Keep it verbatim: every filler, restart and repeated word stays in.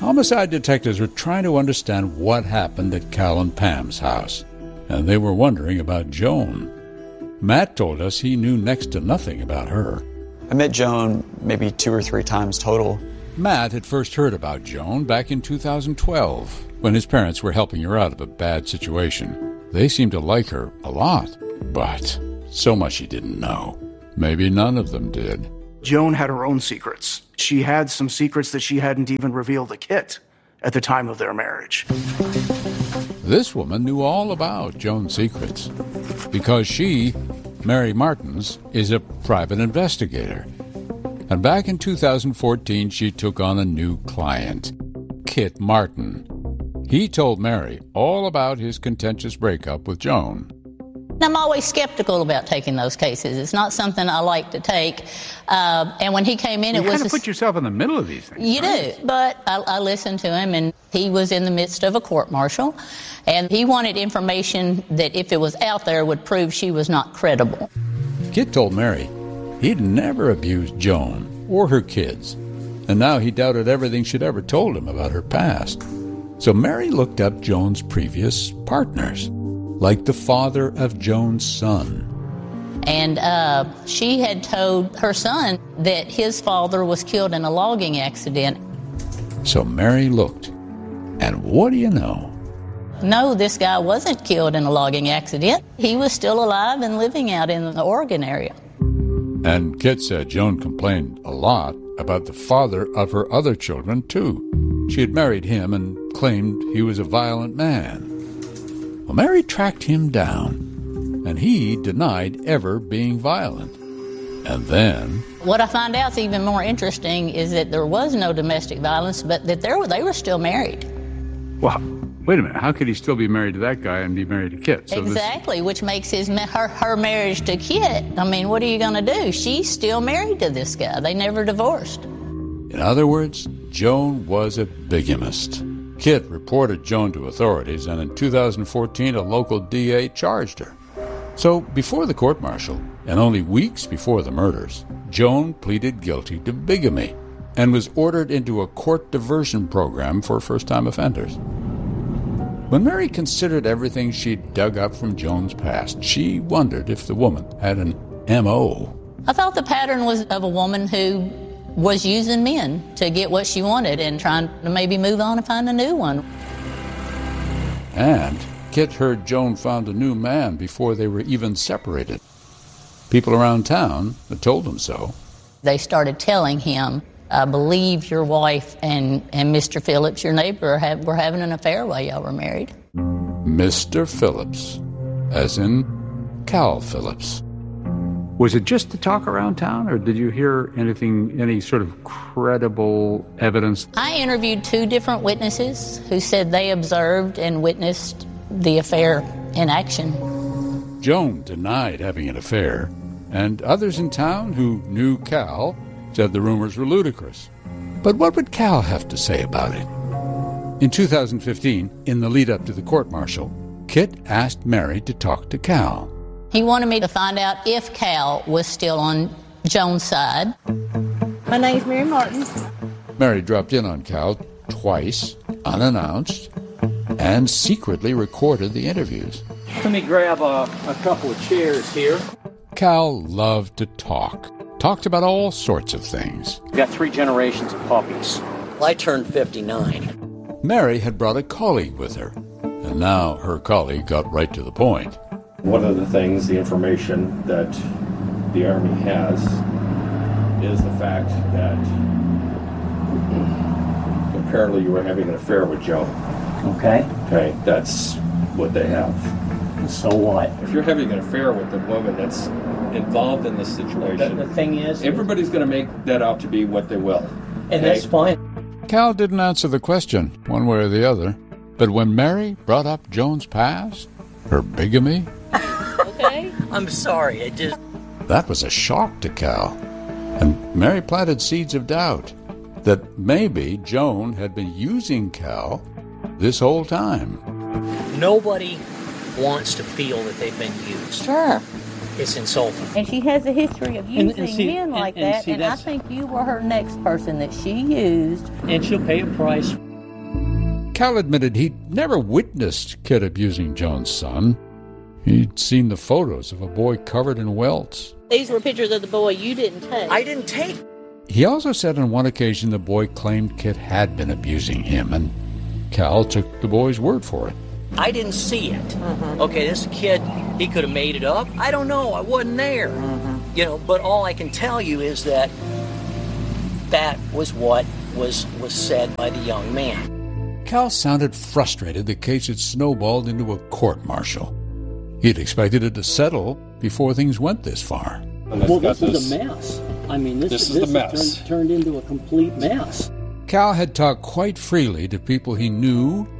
Homicide detectives were trying to understand what happened at Cal and Pam's house, and they were wondering about Joan. Matt told us he knew next to nothing about her. I met Joan maybe two or three times total. Matt had first heard about Joan back in two thousand twelve, when his parents were helping her out of a bad situation. They seemed to like her a lot, but so much he didn't know. Maybe none of them did. Joan had her own secrets. She had some secrets that she hadn't even revealed to Kit at the time of their marriage. This woman knew all about Joan's secrets because she, Mary Martins, is a private investigator. And back in two thousand fourteen, she took on a new client, Kit Martin. He told Mary all about his contentious breakup with Joan. I'm always skeptical about taking those cases. It's not something I like to take. Uh, and when he came in, you it was... You kind of put yourself in the middle of these things. You right? do. But I, I listened to him, and he was in the midst of a court-martial. And he wanted information that, if it was out there, would prove she was not credible. Kit told Mary he'd never abused Joan or her kids. And now he doubted everything she'd ever told him about her past. So Mary looked up Joan's previous partners, like the father of Joan's son. And uh, she had told her son that his father was killed in a logging accident. So Mary looked, and what do you know? No, this guy wasn't killed in a logging accident. He was still alive and living out in the Oregon area. And Kit said Joan complained a lot about the father of her other children, too. She had married him and claimed he was a violent man. Well, Mary tracked him down, and he denied ever being violent. And then... What I find out is even more interesting is that there was no domestic violence, but that there, they were still married. Well, wait a minute. How could he still be married to that guy and be married to Kit? So exactly, this... which makes his her, her marriage to Kit. I mean, what are you going to do? She's still married to this guy. They never divorced. In other words, Joan was a bigamist. Kit reported Joan to authorities, and in two thousand fourteen, a local D A charged her. So, before the court-martial, and only weeks before the murders, Joan pleaded guilty to bigamy and was ordered into a court diversion program for first-time offenders. When Mary considered everything she'd dug up from Joan's past, she wondered if the woman had an M O. I thought the pattern was of a woman who was using men to get what she wanted and trying to maybe move on and find a new one. And Kit heard Joan found a new man before they were even separated. People around town had told him so. They started telling him, I believe your wife and, and Mister Phillips, your neighbor, have, were having an affair while y'all were married. Mister Phillips, as in Cal Phillips. Was it just the talk around town, or did you hear anything, any sort of credible evidence? I interviewed two different witnesses who said they observed and witnessed the affair in action. Joan denied having an affair, and others in town who knew Cal said the rumors were ludicrous. But what would Cal have to say about it? In two thousand fifteen, in the lead-up to the court-martial, Kit asked Mary to talk to Cal. He wanted me to find out if Cal was still on Joan's side. My name's Mary Martins. Mary dropped in on Cal twice, unannounced, and secretly recorded the interviews. Let me grab a, a couple of chairs here. Cal loved to talk. Talked about all sorts of things. We've got three generations of puppies. Well, I turned fifty-nine. Mary had brought a colleague with her, and now her colleague got right to the point. One of the things, the information that the Army has is the fact that apparently you were having an affair with Joan. Okay. Okay, that's what they have. So what? If you're having an affair with a woman that's involved in this situation, the, the thing is, everybody's going to make that out to be what they will. And okay? that's fine. Cal didn't answer the question, one way or the other. But when Mary brought up Joan's past, her bigamy... Okay. I'm sorry, it just... That was a shock to Cal. And Mary planted seeds of doubt that maybe Joan had been using Cal this whole time. Nobody wants to feel that they've been used. Sure. It's insulting. And she has a history of using And- and see- men like and- and that, see, and I that's- think you were her next person that she used. And she'll pay a price. Cal admitted he'd never witnessed Kit abusing Joan's son. He'd seen the photos of a boy covered in welts. These were pictures of the boy you didn't take. I didn't take. He also said on one occasion the boy claimed Kit had been abusing him, and Cal took the boy's word for it. I didn't see it. Mm-hmm. Okay, this kid, he could have made it up. I don't know. I wasn't there. Mm-hmm. You know, but all I can tell you is that that was what was was said by the young man. Cal sounded frustrated the case had snowballed into a court-martial. He'd expected it to settle before things went this far. Well, this is a mess. I mean, this, This is this the mess. Turned, turned into a complete mess. Cal had talked quite freely to people he knew